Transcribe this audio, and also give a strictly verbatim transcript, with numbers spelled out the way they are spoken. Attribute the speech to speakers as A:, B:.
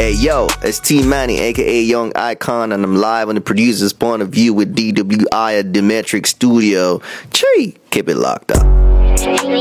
A: Hey yo, it's T Manny, aka Young Icon, and I'm live on the producer's point of view with D W I at Demetric Studio. Chee, keep it locked up.